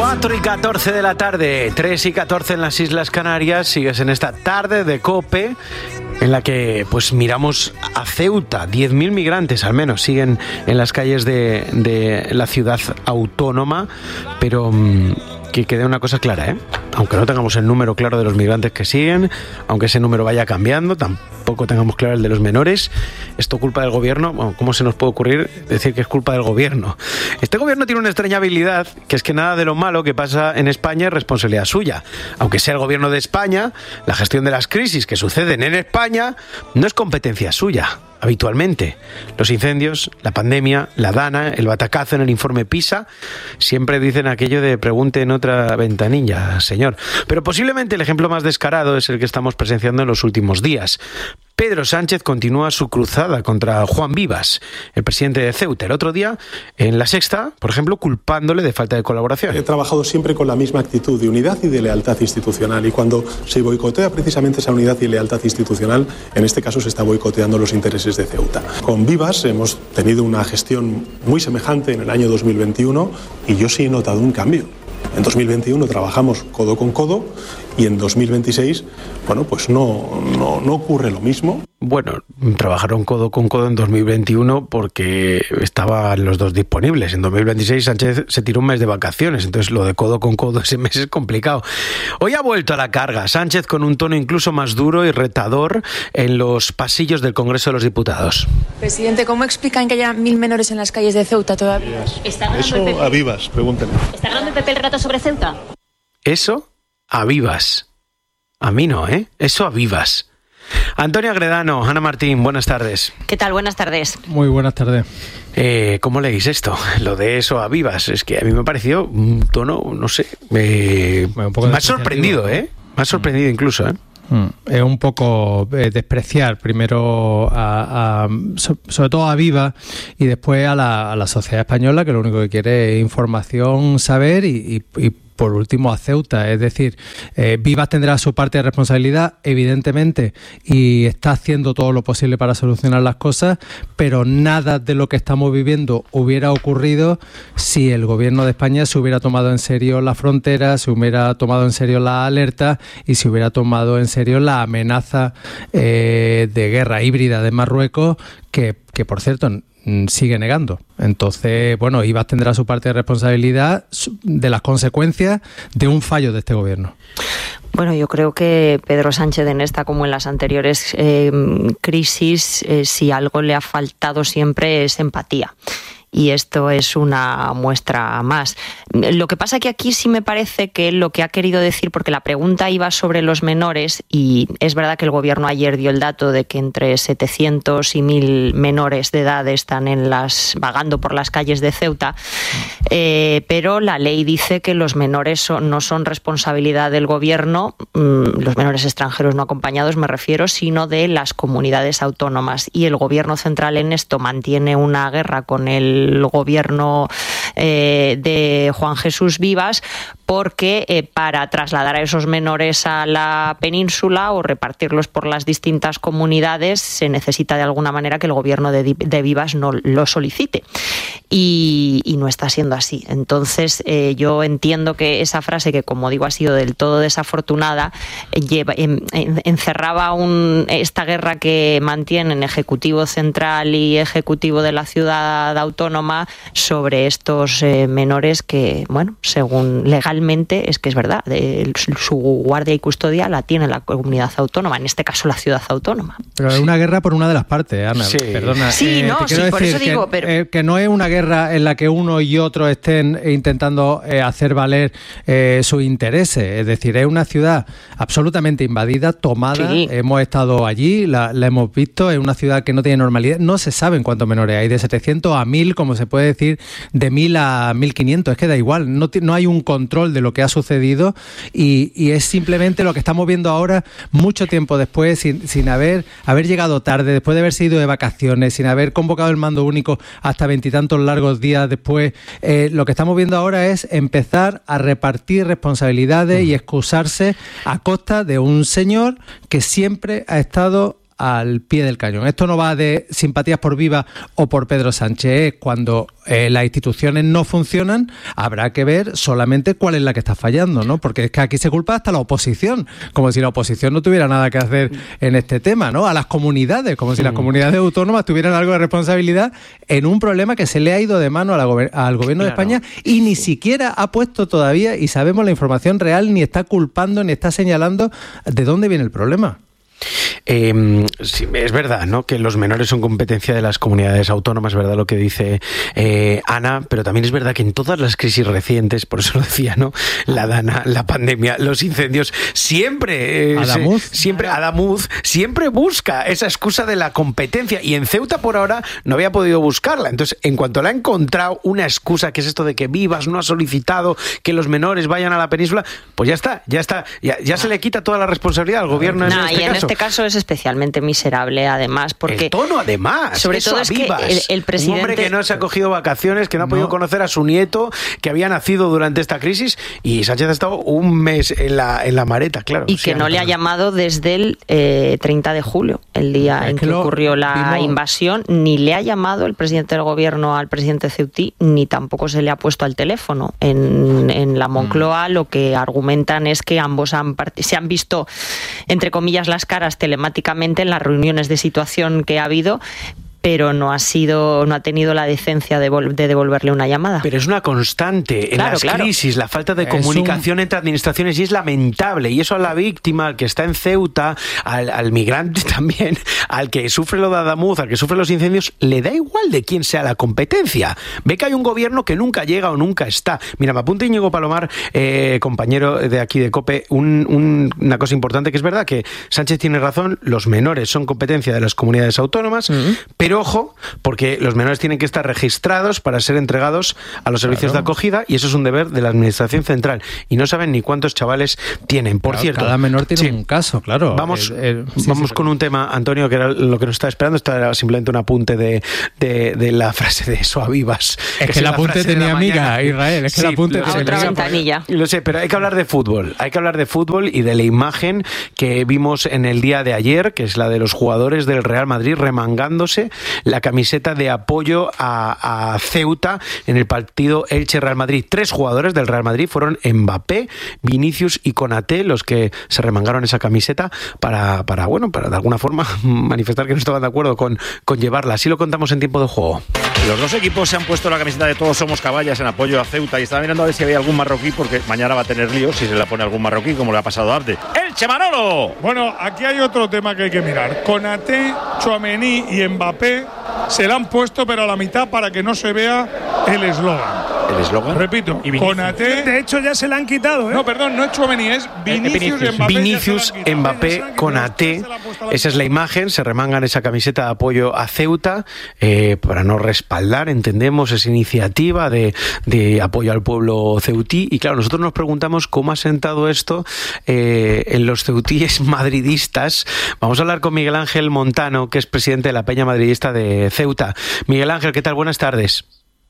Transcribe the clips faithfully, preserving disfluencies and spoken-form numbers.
cuatro y catorce de la tarde, tres y catorce en las Islas Canarias. Sigues en esta tarde de COPE en la que pues miramos a Ceuta. diez mil migrantes al menos siguen en las calles de, de la ciudad autónoma, pero mmm, que quede una cosa clara, ¿eh? Aunque no tengamos el número claro de los migrantes que siguen, aunque ese número vaya cambiando, tampoco tengamos claro el de los menores, ¿esto culpa del gobierno? Bueno, ¿cómo se nos puede ocurrir decir que es culpa del gobierno? Este gobierno tiene una extraña habilidad, que es que nada de lo malo que pasa en España es responsabilidad suya. Aunque sea el gobierno de España, la gestión de las crisis que suceden en España no es competencia suya. Habitualmente, los incendios, la pandemia, la Dana, el batacazo en el informe PISA, siempre dicen aquello de pregunte en otra ventanilla, señor. Pero posiblemente el ejemplo más descarado es el que estamos presenciando en los últimos días. Pedro Sánchez continúa su cruzada contra Juan Vivas, el presidente de Ceuta. El otro día, en La Sexta, por ejemplo, culpándole de falta de colaboración. He trabajado siempre con la misma actitud de unidad y de lealtad institucional. Y cuando se boicotea precisamente esa unidad y lealtad institucional, en este caso se está boicoteando los intereses de Ceuta. Con Vivas hemos tenido una gestión muy semejante en el año dos mil veintiuno y yo sí he notado un cambio. En dos mil veintiuno trabajamos codo con codo y en dos mil veintiséis, bueno, pues no, no, no ocurre lo mismo. Bueno, trabajaron codo con codo en dos mil veintiuno porque estaban los dos disponibles. En dos mil veintiséis Sánchez se tiró un mes de vacaciones, entonces lo de codo con codo ese mes es complicado. Hoy ha vuelto a la carga Sánchez con un tono incluso más duro y retador en los pasillos del Congreso de los Diputados. Presidente, ¿cómo explican que haya mil menores en las calles de Ceuta todavía? Eso a Vivas, pregúntenle. ¿Está hablando el P P el rato sobre Ceuta? Eso a Vivas. A mí no, ¿eh? Eso a Vivas. Antonio Agredano, Ana Martín, buenas tardes. ¿Qué tal? Buenas tardes. Muy buenas tardes. Eh, ¿Cómo leéis esto? Lo de eso a Vivas. Es que a mí me ha parecido un tono, no sé, eh, bueno, un poco me ha sorprendido, ¿eh? Me ha sorprendido mm. incluso, ¿eh? Es un poco eh, despreciar primero a, a, so, sobre todo a Viva y después a la, a la sociedad española, que lo único que quiere es información, saber y, y, y por último a Ceuta. Es decir, eh, Vivas tendrá su parte de responsabilidad, evidentemente, y está haciendo todo lo posible para solucionar las cosas, pero nada de lo que estamos viviendo hubiera ocurrido si el gobierno de España se hubiera tomado en serio la frontera, se hubiera tomado en serio la alerta y se hubiera tomado en serio la amenaza eh, de guerra híbrida de Marruecos, que, que por cierto sigue negando. Entonces, bueno, Vivas tendrá su parte de responsabilidad de las consecuencias de un fallo de este gobierno. Bueno, yo creo que Pedro Sánchez en esta, como en las anteriores eh, crisis, eh, si algo le ha faltado siempre es empatía. Y esto es una muestra más. Lo que pasa que aquí sí me parece que lo que ha querido decir, porque la pregunta iba sobre los menores, y es verdad que el gobierno ayer dio el dato de que entre setecientos y mil menores de edad están en las vagando por las calles de Ceuta, eh, pero la ley dice que los menores son, no son responsabilidad del gobierno, mmm, los menores extranjeros no acompañados me refiero, sino de las comunidades autónomas. Y el gobierno central en esto mantiene una guerra con el el gobierno eh, de Juan Jesús Vivas, porque eh, para trasladar a esos menores a la península o repartirlos por las distintas comunidades se necesita de alguna manera que el gobierno de, de Vivas no lo solicite. Y, y no está siendo así. Entonces eh, yo entiendo que esa frase, que como digo ha sido del todo desafortunada, eh, lleva, en, en, encerraba un, esta guerra que mantienen Ejecutivo Central y Ejecutivo de la Ciudad Autónoma sobre estos eh, menores que, bueno, según legalmente es que es verdad, de, su guardia y custodia la tiene la comunidad autónoma, en este caso la Ciudad Autónoma. Pero es sí. una guerra por una de las partes, Ana, sí. perdona. Sí, eh, no, sí, por eso digo, que, pero... Eh, que no es una guerra en la que uno y otro estén intentando eh, hacer valer eh, sus intereses. Es decir, es una ciudad absolutamente invadida, tomada. Sí. Hemos estado allí, la, la hemos visto. Es una ciudad que no tiene normalidad. No se saben cuántos menores hay, de setecientos a mil, como se puede decir, de mil a mil quinientos. Es que da igual, no, no hay un control de lo que ha sucedido y, y es simplemente lo que estamos viendo ahora, mucho tiempo después, sin, sin haber, haber llegado tarde, después de haberse ido de vacaciones, sin haber convocado el mando único hasta veintitantos largos días después. Eh, lo que estamos viendo ahora es empezar a repartir responsabilidades y excusarse a costa de un señor que siempre ha estado al pie del cañón. Esto no va de simpatías por Viva o por Pedro Sánchez. Cuando eh, las instituciones no funcionan, habrá que ver solamente cuál es la que está fallando, ¿no? Porque es que aquí se culpa hasta la oposición, como si la oposición no tuviera nada que hacer en este tema, ¿no? A las comunidades, como si las comunidades autónomas tuvieran algo de responsabilidad en un problema que se le ha ido de mano a la gober- al gobierno claro. de España y ni siquiera ha puesto todavía, y sabemos la información real, ni está culpando ni está señalando de dónde viene el problema. Eh, sí, es verdad, ¿no?, que los menores son competencia de las comunidades autónomas, verdad lo que dice eh, Ana, pero también es verdad que en todas las crisis recientes, por eso lo decía, ¿no?, la Dana, la pandemia, los incendios, siempre, eh, Adamuz. Se, siempre Adamuz siempre busca esa excusa de la competencia, y en Ceuta por ahora no había podido buscarla. Entonces, en cuanto la ha encontrado una excusa, que es esto de que Vivas no ha solicitado que los menores vayan a la península, pues ya está, ya está, ya, ya se le quita toda la responsabilidad al gobierno no, en este y en caso. este caso es especialmente miserable, además, porque el tono, además, sobre eso todo es Vivas. que el, el presidente, un hombre que no se ha cogido vacaciones, que no ha no. podido conocer a su nieto, que había nacido durante esta crisis, y Sánchez ha estado un mes en la en la mareta, claro. Y que sí, no le ha llamado desde el eh, treinta de julio, el día es en que, que ocurrió la vimos... invasión, ni le ha llamado el presidente del gobierno al presidente ceutí, ni tampoco se le ha puesto al teléfono. En, en la Moncloa mm. lo que argumentan es que ambos han part- se han visto, entre comillas, las caras telemáticamente en las reuniones de situación que ha habido, pero no ha sido, no ha tenido la decencia de, vol- de devolverle una llamada. Pero es una constante en claro, las claro. crisis, la falta de comunicación un... entre administraciones, y es lamentable, y eso a la víctima, al que está en Ceuta, al, al migrante también, al que sufre lo de Adamuz, al que sufre los incendios, le da igual de quién sea la competencia. Ve que hay un gobierno que nunca llega o nunca está. Mira, me apunta Íñigo Palomar, eh, compañero de aquí de COPE, un, un, una cosa importante, que es verdad que Sánchez tiene razón, los menores son competencia de las comunidades autónomas, uh-huh. pero Pero ojo, porque los menores tienen que estar registrados para ser entregados a los servicios claro. de acogida, y eso es un deber de la Administración Central. Y no saben ni cuántos chavales tienen. Por claro, cierto, cada menor tiene sí. un caso, claro. Vamos, el, el, sí, vamos sí, con un tema, Antonio, que era lo que nos estaba esperando. Esto era simplemente un apunte de, de, de la frase de Soavivas. Es que, que el apunte tenía amiga, Israel. Es que sí, el apunte tenía otra ventanilla. Lo sé, pero hay que hablar de fútbol. Hay que hablar de fútbol y de la imagen que vimos en el día de ayer, que es la de los jugadores del Real Madrid remangándose la camiseta de apoyo a, a Ceuta en el partido Elche-Real Madrid. Tres jugadores del Real Madrid fueron Mbappé, Vinicius y Konaté los que se remangaron esa camiseta para, para bueno, para de alguna forma manifestar que no estaban de acuerdo con, con llevarla. Así lo contamos en tiempo de juego. Los dos equipos se han puesto la camiseta de Todos Somos Caballas en apoyo a Ceuta, y estaba mirando a ver si había algún marroquí, porque mañana va a tener líos si se la pone algún marroquí, como le ha pasado a Abde. ¡Elche, Manolo! Bueno, aquí hay otro tema que hay que mirar. Konaté, Tchouaméni y Mbappé se la han puesto, pero a la mitad, para que no se vea el eslogan. ¿El eslogan? Repito, Konaté... De hecho, ya se la han quitado, ¿eh? No, perdón, no es Tchouaméni, es Vinicius, Vinicius, Mbappé. Vinicius Mbappé, Konaté. Esa es la imagen. Se remangan esa camiseta de apoyo a Ceuta eh, para no respaldar, entendemos, esa iniciativa de, de apoyo al pueblo ceutí. Y claro, nosotros nos preguntamos cómo ha sentado esto eh, en los ceutíes madridistas. Vamos a hablar con Miguel Ángel Montano, que es presidente de la Peña Madridista de Ceuta. Miguel Ángel, ¿qué tal? Buenas tardes.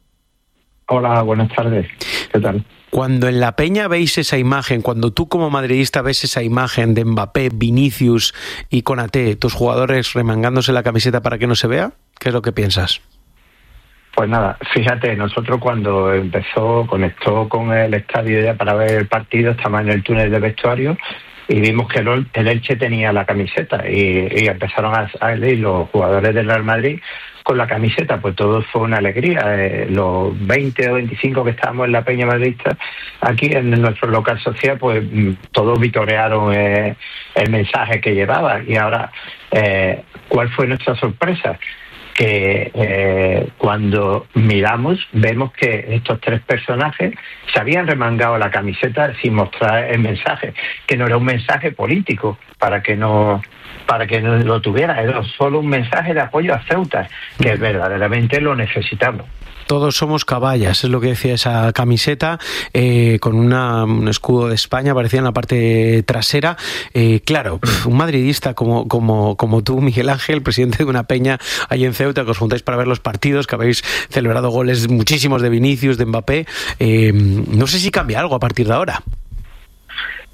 Hola, buenas tardes. ¿Qué tal? Cuando en la Peña veis esa imagen, cuando tú como madridista ves esa imagen de Mbappé, Vinicius y Konaté, tus jugadores remangándose la camiseta para que no se vea, ¿qué es lo que piensas? Pues nada, fíjate, nosotros cuando empezó, conectó con el estadio ya para ver el partido, estábamos en el túnel de vestuario y vimos que el, el Elche tenía la camiseta y, y empezaron a salir los jugadores del Real Madrid con la camiseta. Pues todo fue una alegría. Eh, los veinte o veinticinco que estábamos en la Peña Madridista, aquí en nuestro local social, pues todos vitorearon eh, el mensaje que llevaba. Y ahora, eh, ¿cuál fue nuestra sorpresa? Que eh, cuando miramos vemos que estos tres personajes se habían remangado la camiseta sin mostrar el mensaje, que no era un mensaje político para que no para que no lo tuviera, era solo un mensaje de apoyo a Ceuta, que verdaderamente lo necesitamos. Todos somos caballas, es lo que decía esa camiseta, eh, con una, un escudo de España, aparecía en la parte trasera. Eh, claro, un madridista como, como, como tú, Miguel Ángel, presidente de una peña ahí en Ceuta, que os juntáis para ver los partidos, que habéis celebrado goles muchísimos de Vinicius, de Mbappé, eh, no sé si cambia algo a partir de ahora.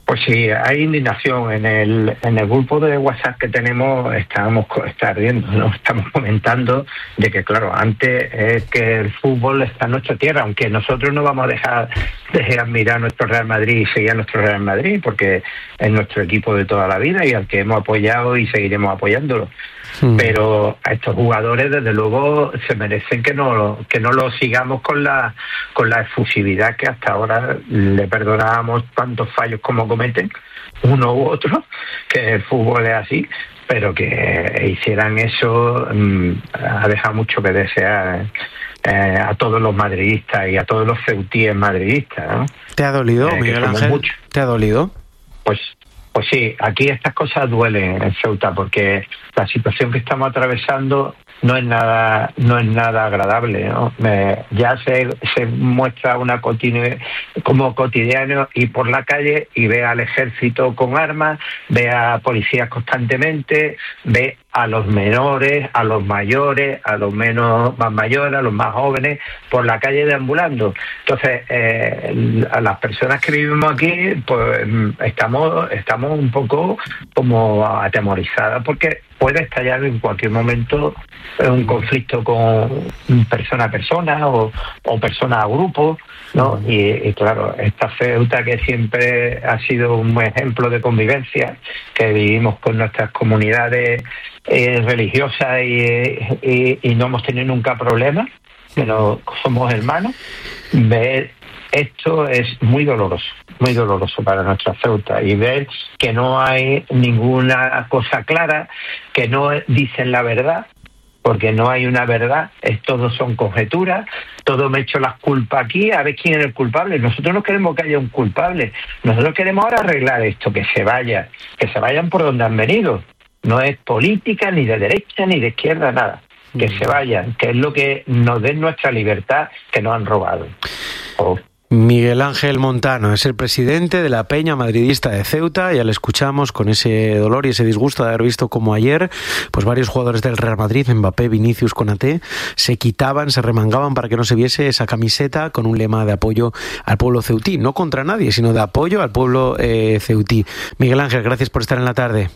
Pues sí, hay indignación. En el en el grupo de WhatsApp que tenemos estábamos está ardiendo, ¿no? Estamos comentando de que, claro, antes es que el fútbol está en nuestra tierra, aunque nosotros no vamos a dejar de admirar nuestro Real Madrid y seguir a nuestro Real Madrid, porque es nuestro equipo de toda la vida y al que hemos apoyado y seguiremos apoyándolo. Mm. Pero a estos jugadores, desde luego, se merecen que no que no los sigamos con la con la efusividad que hasta ahora le perdonábamos tantos fallos como cometen, uno u otro, que el fútbol es así, pero que hicieran eso mmm, ha dejado mucho que desear eh, a todos los madridistas y a todos los ceutíes madridistas, ¿no? ¿Te ha dolido, eh, Miguel Ángel? Mucho. ¿Te ha dolido? Pues Pues sí, aquí estas cosas duelen en Ceuta porque la situación que estamos atravesando no es nada no es nada agradable, ¿no? Me, ya se, se muestra una continu, como cotidiano ir por la calle y ve al ejército con armas, ve a policías constantemente, ve a los menores, a los mayores, a los menos más mayores, a los más jóvenes, por la calle deambulando. Entonces, eh, a las personas que vivimos aquí, pues estamos estamos un poco como atemorizadas, porque puede estallar en cualquier momento un conflicto con persona a persona o, o persona a grupo, ¿no? Y, y claro, esta Ceuta, que siempre ha sido un ejemplo de convivencia, que vivimos con nuestras comunidades eh, religiosas y, y, y no hemos tenido nunca problemas, pero somos hermanos, ver esto es muy doloroso, muy doloroso para nuestra Ceuta, y ver que no hay ninguna cosa clara, que no dicen la verdad, porque no hay una verdad, es, todo son conjeturas, todo me echo las culpas aquí, a ver quién es el culpable. Nosotros no queremos que haya un culpable, nosotros queremos ahora arreglar esto, que se vaya, que se vayan por donde han venido. No es política, ni de derecha, ni de izquierda, nada. Que se vayan, que es lo que nos den nuestra libertad, que nos han robado. Oh. Miguel Ángel Montano es el presidente de la Peña Madridista de Ceuta. Ya le escuchamos con ese dolor y ese disgusto de haber visto como ayer pues varios jugadores del Real Madrid, Mbappé, Vinicius, Konaté, se quitaban, se remangaban para que no se viese esa camiseta con un lema de apoyo al pueblo ceutí, no contra nadie, sino de apoyo al pueblo eh, ceutí. Miguel Ángel, gracias por estar en la tarde.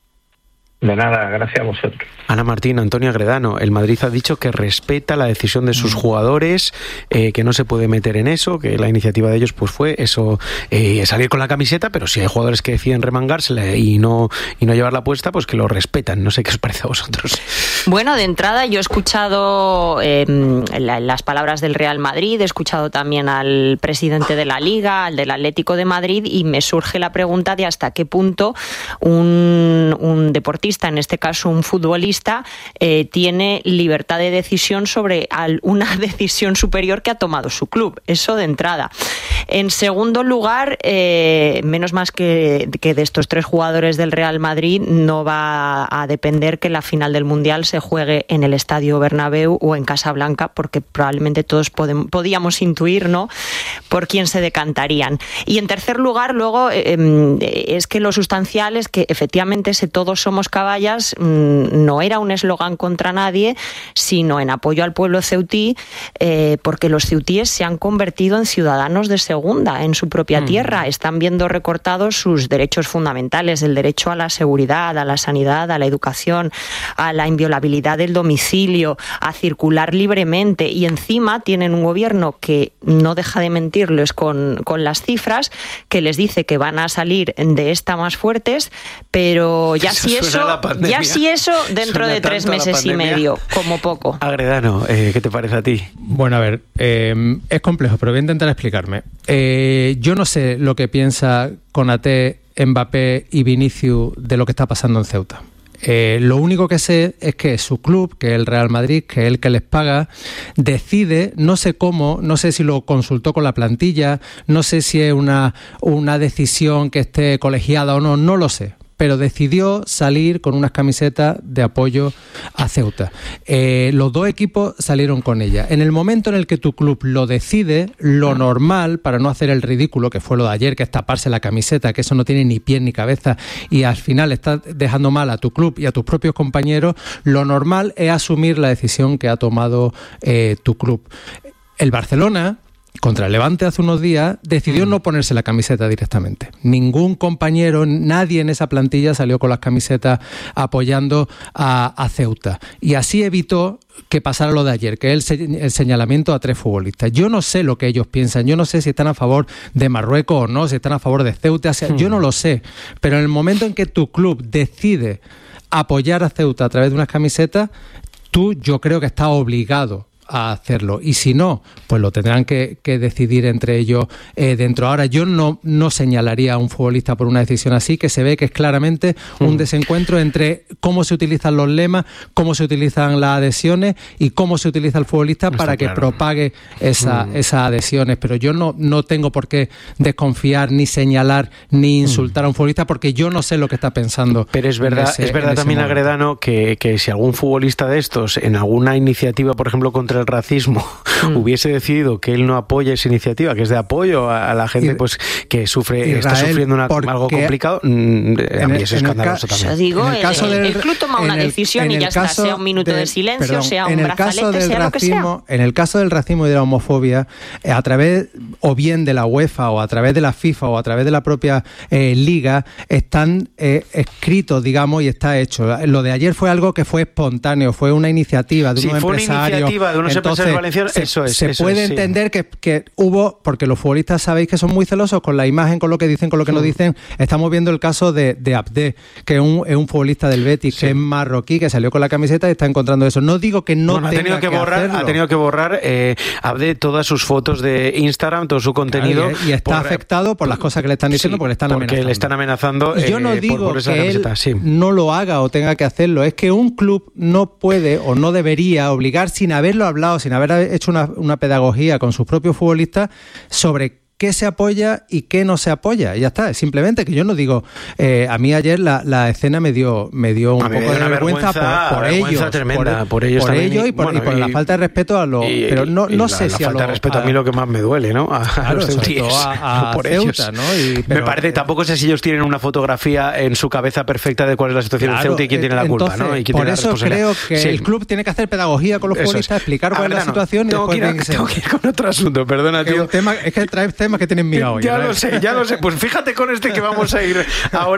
De nada, gracias a vosotros. Ana Martín, Antonio Agredano, el Madrid ha dicho que respeta la decisión de sus jugadores, eh, que no se puede meter en eso, que la iniciativa de ellos pues fue eso, eh, salir con la camiseta, pero si hay jugadores que deciden remangársela y no y no llevarla puesta, pues que lo respetan. No sé qué os parece a vosotros. Bueno, de entrada yo he escuchado eh, la, las palabras del Real Madrid, he escuchado también al presidente de la Liga, al del Atlético de Madrid, y me surge la pregunta de hasta qué punto un, un deportista, en este caso un futbolista, eh, tiene libertad de decisión sobre al, una decisión superior que ha tomado su club. Eso de entrada. En segundo lugar, eh, menos más que, que de estos tres jugadores del Real Madrid no va a depender que la final del Mundial se juegue en el Estadio Bernabéu o en Casablanca, porque probablemente todos podemos, podíamos intuir, ¿no?, por quién se decantarían. Y en tercer lugar, luego, eh, es que lo sustancial es que efectivamente ese todos somos caballas no era un eslogan contra nadie, sino en apoyo al pueblo ceutí, eh, porque los ceutíes se han convertido en ciudadanos de segunda en su propia mm. tierra. Están viendo recortados sus derechos fundamentales, el derecho a la seguridad, a la sanidad, a la educación, a la inviolabilidad del domicilio, a circular libremente, y encima tienen un gobierno que no deja de mentirles con, con las cifras, que les dice que van a salir de esta más fuertes, pero ya si eso ya si eso dentro de tres meses y medio, como poco. Agredano, eh, ¿qué te parece a ti? Bueno, a ver, eh, es complejo, pero voy a intentar explicarme. Eh, yo no sé lo que piensa Konaté, Mbappé y Vinicius de lo que está pasando en Ceuta. Eh, lo único que sé es que su club, que es el Real Madrid, que es el que les paga, decide, no sé cómo, no sé si lo consultó con la plantilla, no sé si es una, una decisión que esté colegiada o no, no lo sé, pero decidió salir con unas camisetas de apoyo a Ceuta. Eh, los dos equipos salieron con ella. En el momento en el que tu club lo decide, lo normal, para no hacer el ridículo, que fue lo de ayer, que es taparse la camiseta, que eso no tiene ni pie ni cabeza, y al final estás dejando mal a tu club y a tus propios compañeros, lo normal es asumir la decisión que ha tomado eh, tu club. El Barcelona, contra el Levante hace unos días, decidió mm. no ponerse la camiseta directamente. Ningún compañero, nadie en esa plantilla salió con las camisetas apoyando a, a Ceuta. Y así evitó que pasara lo de ayer, que es el, el señalamiento a tres futbolistas. Yo no sé lo que ellos piensan, yo no sé si están a favor de Marruecos o no, si están a favor de Ceuta, o sea, mm. yo no lo sé. Pero en el momento en que tu club decide apoyar a Ceuta a través de unas camisetas, tú yo creo que estás obligado a hacerlo, y si no, pues lo tendrán que, que decidir entre ellos eh, dentro. Ahora, yo no, no señalaría a un futbolista por una decisión así, que se ve que es claramente un mm. desencuentro entre cómo se utilizan los lemas, cómo se utilizan las adhesiones y cómo se utiliza el futbolista Está para claro. que propague esa, mm. esas adhesiones. Pero yo no, no tengo por qué desconfiar, ni señalar, ni insultar mm. a un futbolista, porque yo no sé lo que está pensando. Pero es verdad, ese, es verdad también, momento. Agredano, que, que si algún futbolista de estos, en alguna iniciativa, por ejemplo, contra el racismo, mm. hubiese decidido que él no apoya esa iniciativa, que es de apoyo a, a la gente y, pues que sufre Israel, está sufriendo una, algo complicado, mm, a mí eso es escandaloso también. Yo digo, en el, caso el, del, el club toma una el, decisión y ya está, sea un minuto de, de silencio, perdón, sea un brazalete, sea lo que sea. En el caso del racismo y de la homofobia, eh, a través o bien de la UEFA o a través de la FIFA o a través de la propia eh, liga, están eh, escritos, digamos, y está hecho. Lo de ayer fue algo que fue espontáneo, fue una iniciativa de sí, unos fue empresarios. Una iniciativa de unos Entonces, valencianos, se, eso es. Se eso puede es, entender sí. que, que hubo, porque los futbolistas sabéis que son muy celosos con la imagen, con lo que dicen, con lo que mm. no dicen. Estamos viendo el caso de, de Abde, que es un, es un futbolista del Betis, sí. que es marroquí, que salió con la camiseta y está encontrando eso. No digo que no bueno, tenga ha tenido que, que borrar, hacerlo. Ha tenido que borrar eh, Abde todas sus fotos de Instagram, todo su contenido. Claro, y, y está por, afectado por las cosas que le están diciendo, sí, porque le están porque amenazando. le están amenazando. Y yo no eh, digo por, por esa que camiseta, él sí. no lo haga o tenga que hacerlo. Es que un club no puede o no debería obligar, sin haberlo hablado, sin haber hecho una, una pedagogía con sus propios futbolistas sobre qué se apoya y qué no se apoya. Y ya está, simplemente que yo no digo, eh, a mí ayer la, la escena me dio me dio un a poco de vergüenza, vergüenza por, por ellos, tremenda, por, por ellos por también, ello y por, bueno, y por y, la falta de respeto a los, y, pero no, no la, sé la si falta a lo, de respeto a, a mí lo que más me duele, ¿no? A, claro, a los ceutíes, a, a por Ceuta, ellos. ¿no? Y, pero, me parece, tampoco sé si ellos tienen una fotografía en su cabeza perfecta de cuál es la situación claro, en Ceuta y quién tiene la entonces, culpa, ¿no? Y quién por tiene eso la creo que sí. el club tiene que hacer pedagogía con los futbolistas, explicar cuál es la situación y tengo después que ir, a, tengo que ir con otro asunto, perdona, tío. Es que traes temas que tienen miedo hoy. Ya lo sé, ya lo sé. Pues fíjate con este que vamos a ir ahora.